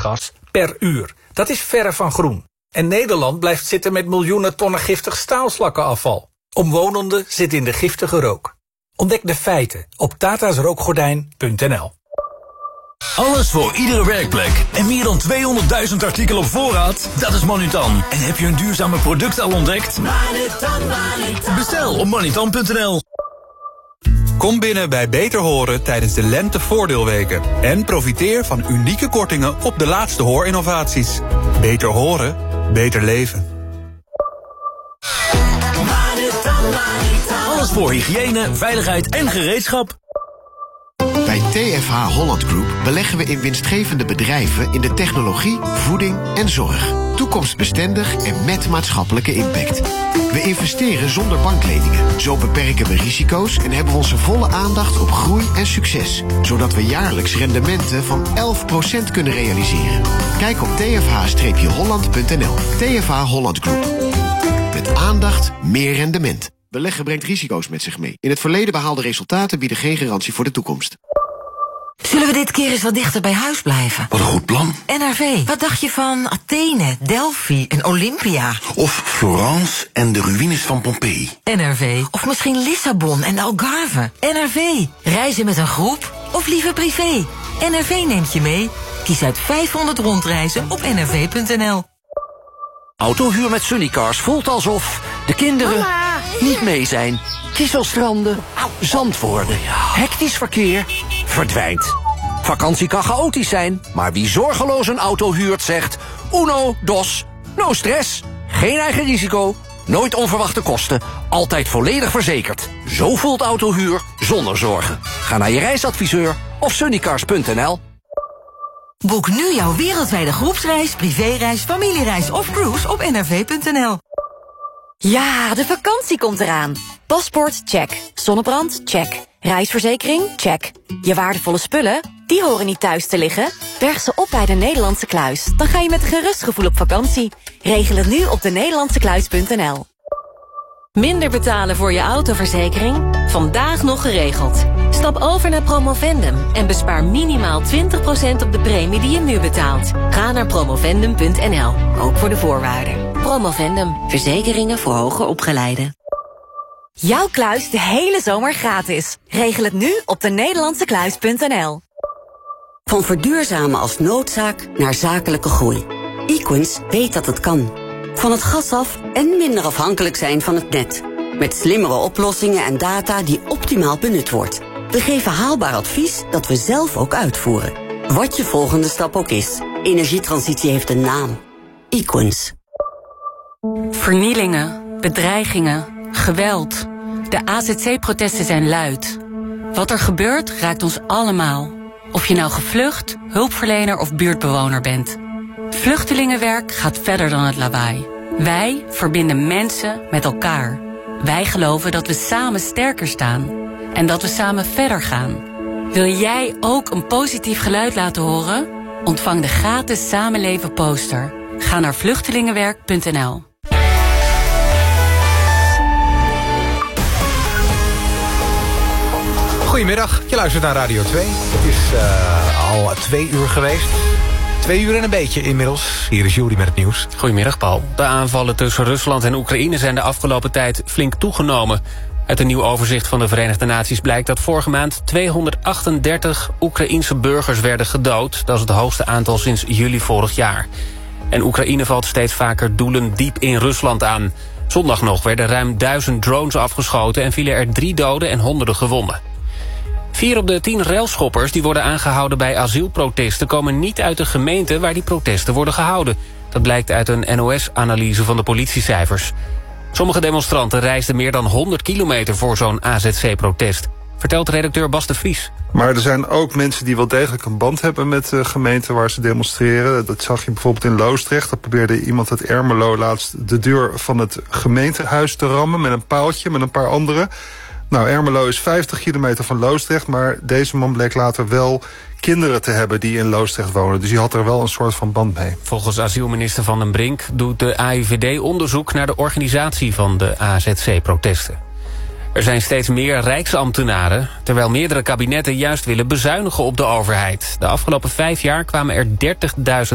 aardgas per uur. Dat is verre van groen. En Nederland blijft zitten met miljoenen tonnen giftig staalslakkenafval. Omwonenden zitten in de giftige rook. Ontdek de feiten op tatasrookgordijn.nl. Alles voor iedere werkplek en meer dan 200.000 artikelen op voorraad? Dat is Manutan. En heb je een duurzame product al ontdekt? Manutan. Bestel op manutan.nl. Kom binnen bij Beter Horen tijdens de lentevoordeelweken. En profiteer van unieke kortingen op de laatste hoorinnovaties. Beter horen, beter leven. Alles voor hygiëne, veiligheid en gereedschap. Bij TFH Holland Group beleggen we in winstgevende bedrijven in de technologie, voeding en zorg. Toekomstbestendig en met maatschappelijke impact. We investeren zonder bankleningen. Zo beperken we risico's en hebben we onze volle aandacht op groei en succes. Zodat we jaarlijks rendementen van 11% kunnen realiseren. Kijk op tfh-holland.nl. TFH Holland Group. Met aandacht meer rendement. Beleggen brengt risico's met zich mee. In het verleden behaalde resultaten bieden geen garantie voor de toekomst. Zullen we dit keer eens wat dichter bij huis blijven? Wat een goed plan. NRV, wat dacht je van Athene, Delphi en Olympia? Of Florence en de ruïnes van Pompeii. NRV, of misschien Lissabon en de Algarve. NRV, reizen met een groep of liever privé? NRV neemt je mee. Kies uit 500 rondreizen op nrv.nl. Autohuur met Sunnycars voelt alsof de kinderen niet mee zijn. Kieselstranden, zand worden, hectisch verkeer, verdwijnt. Vakantie kan chaotisch zijn, maar wie zorgeloos een auto huurt zegt... Uno, dos, no stress, geen eigen risico, nooit onverwachte kosten, altijd volledig verzekerd. Zo voelt autohuur zonder zorgen. Ga naar je reisadviseur of sunnycars.nl. Boek nu jouw wereldwijde groepsreis, privéreis, familiereis of cruise op nrv.nl. Ja, de vakantie komt eraan. Paspoort, check. Zonnebrand, check. Reisverzekering, check. Je waardevolle spullen, die horen niet thuis te liggen. Berg ze op bij de Nederlandse Kluis. Dan ga je met een gerust gevoel op vakantie. Regel het nu op denederlandsekluis.nl. Minder betalen voor je autoverzekering? Vandaag nog geregeld. Stap over naar Promovendum en bespaar minimaal 20% op de premie die je nu betaalt. Ga naar promovendum.nl, ook voor de voorwaarden. Promovendum, verzekeringen voor hoger opgeleiden. Jouw kluis de hele zomer gratis. Regel het nu op denederlandsekluis.nl. Van verduurzamen als noodzaak naar zakelijke groei. Equins weet dat het kan. Van het gas af en minder afhankelijk zijn van het net. Met slimmere oplossingen en data die optimaal benut wordt. We geven haalbaar advies dat we zelf ook uitvoeren. Wat je volgende stap ook is. Energietransitie heeft een naam. Equins. Vernielingen, bedreigingen, geweld. De AZC-protesten zijn luid. Wat er gebeurt raakt ons allemaal. Of je nou gevlucht, hulpverlener of buurtbewoner bent. Vluchtelingenwerk gaat verder dan het lawaai. Wij verbinden mensen met elkaar. Wij geloven dat we samen sterker staan. En dat we samen verder gaan. Wil jij ook een positief geluid laten horen? Ontvang de gratis Samenleven poster. Ga naar vluchtelingenwerk.nl. Goedemiddag, je luistert naar Radio 2. Het is al 2 uur geweest. 2 uur en een beetje inmiddels. Hier is Juri met het nieuws. Goedemiddag, Paul. De aanvallen tussen Rusland en Oekraïne zijn de afgelopen tijd flink toegenomen. Uit een nieuw overzicht van de Verenigde Naties blijkt dat vorige maand 238 Oekraïense burgers werden gedood. Dat is het hoogste aantal sinds juli vorig jaar. En Oekraïne valt steeds vaker doelen diep in Rusland aan. Zondag nog werden ruim 1000 drones afgeschoten en vielen er 3 doden en honderden gewonden. 4 op de 10 railschoppers die worden aangehouden bij asielprotesten komen niet uit de gemeente waar die protesten worden gehouden. Dat blijkt uit een NOS-analyse van de politiecijfers. Sommige demonstranten reisden meer dan 100 kilometer voor zo'n AZC-protest, vertelt redacteur Bas de Vries. Maar er zijn ook mensen die wel degelijk een band hebben met de gemeente waar ze demonstreren. Dat zag je bijvoorbeeld in Loosdrecht. Daar probeerde iemand uit Ermelo laatst de deur van het gemeentehuis te rammen met een paaltje, met een paar anderen. Nou, Ermelo is 50 kilometer van Loosdrecht, maar deze man bleek later wel kinderen te hebben die in Loosdrecht wonen. Dus die had er wel een soort van band mee. Volgens asielminister Van den Brink doet de AIVD onderzoek naar de organisatie van de AZC-protesten. Er zijn steeds meer rijksambtenaren, terwijl meerdere kabinetten juist willen bezuinigen op de overheid. De afgelopen 5 jaar kwamen er 30.000